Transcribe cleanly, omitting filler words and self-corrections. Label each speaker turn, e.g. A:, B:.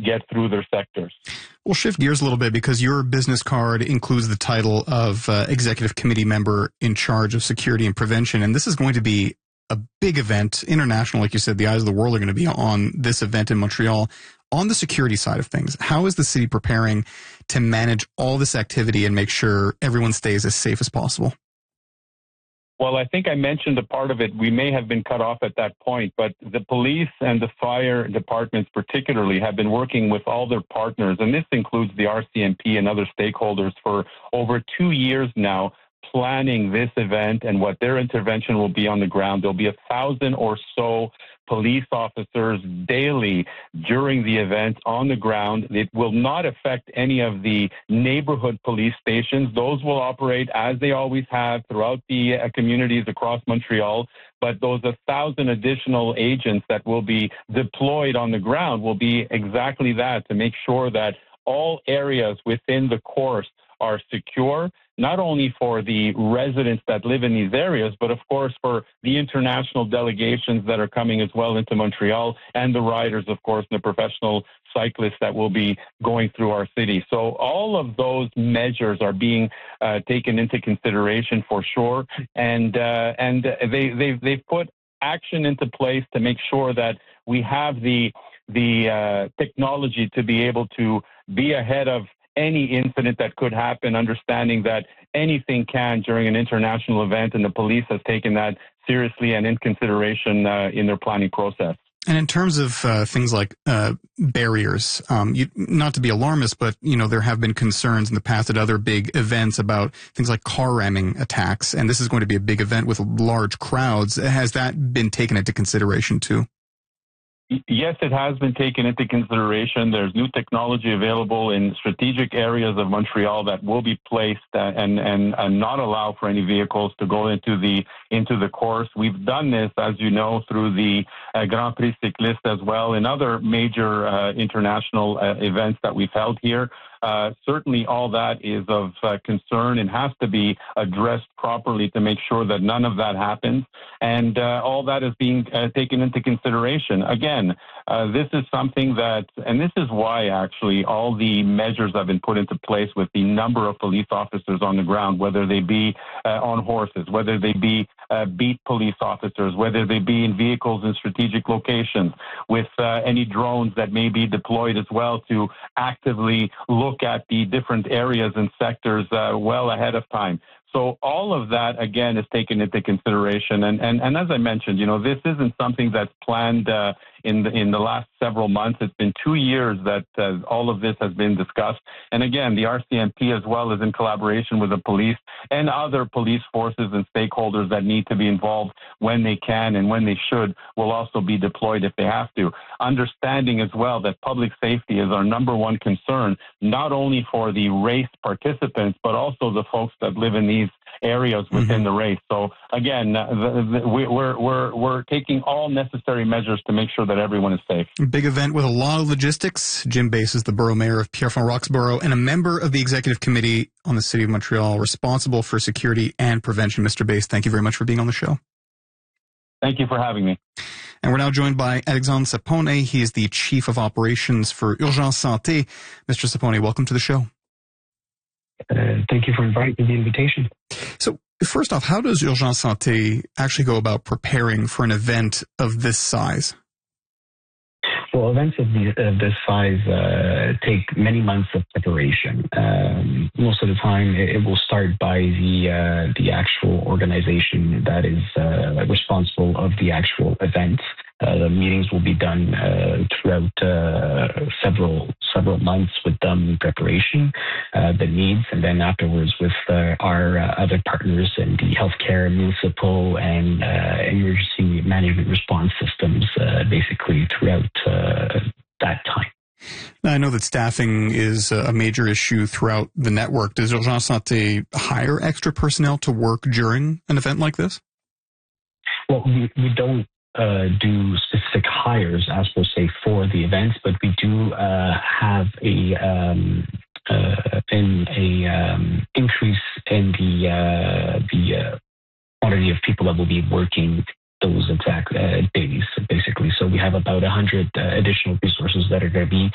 A: get through their sectors.
B: We'll shift gears a little bit because your business card includes the title of executive committee member in charge of security and prevention. And this is going to be a big event, international, like you said. The eyes of the world are going to be on this event in Montreal. On the security side of things, how is the city preparing to manage all this activity and make sure everyone stays as safe as possible?
A: Well, I think I mentioned a part of it. We may have been cut off at that point, but the police and the fire departments particularly have been working with all their partners, and this includes the RCMP and other stakeholders for over 2 years now, planning this event and what their intervention will be on the ground. There'll be 1,000 or so police officers daily during the event on the ground. It will not affect any of the neighborhood police stations. Those will operate as they always have throughout the communities across Montreal. But those 1,000 additional agents that will be deployed on the ground will be exactly that, to make sure that all areas within the course are secure, not only for the residents that live in these areas, but of course for the international delegations that are coming as well into Montreal, and the riders, of course, and the professional cyclists that will be going through our city. So all of those measures are being taken into consideration for sure, and they've put action into place to make sure that we have the technology to be able to be ahead of any incident that could happen, understanding that anything can during an international event, and the police has taken that seriously and in consideration in their planning process.
B: And in terms of things like barriers, not to be alarmist, but there have been concerns in the past at other big events about things like car ramming attacks, and this is going to be a big event with large crowds. Has that been taken into consideration too?
A: Yes, it has been taken into consideration. There's new technology available in strategic areas of Montreal that will be placed and not allow for any vehicles to go into the course. We've done this, as you know, through the Grand Prix Cycliste as well, and other major international events that we've held here. Certainly all that is of concern and has to be addressed properly to make sure that none of that happens. And all that is being taken into consideration. Again, this is something that, and this is why actually all the measures have been put into place with the number of police officers on the ground, whether they be on horses, whether they be beat police officers, whether they be in vehicles in strategic locations, with any drones that may be deployed as well to actively look at the different areas and sectors well ahead of time. So all of that, again, is taken into consideration. And as I mentioned, this isn't something that's planned in the last several months. It's been 2 years that all of this has been discussed. And again, the RCMP, as well as in collaboration with the police and other police forces and stakeholders that need to be involved when they can and when they should, will also be deployed if they have to. Understanding as well that public safety is our number one concern, not only for the race participants, but also the folks that live in these areas within the race. So again, we're taking all necessary measures to make sure that everyone is safe.
B: Big event with a lot of logistics. Jim Bass is the borough mayor of Pierrefonds-Roxborough and a member of the executive committee on the City of Montreal, responsible for security and prevention. Mr. Bass, thank you very much for being on the show.
A: Thank you for having me.
B: And we're now joined by Alexandre Sapone. He is the Chief of Operations for Urgence Santé. Mr. Sapone, welcome to the show.
C: Thank you for inviting me, the invitation.
B: So, first off, how does Urgence Santé actually go about preparing for an event of this size?
C: Well, events of this size take many months of preparation. Most of the time, it will start by the actual organization that is responsible of the actual event. The meetings will be done throughout several months with them in preparation, the needs, and then afterwards with our other partners in the healthcare, municipal, and emergency management response systems, basically throughout that time.
B: Now, I know that staffing is a major issue throughout the network. Does Urgence Santé hire extra personnel to work during an event like this?
C: Well, we don't do specific hires as per se for the events, but we do have an increase in the quantity of people that will be working those exact days, basically. So we have about 100 additional resources that are going to be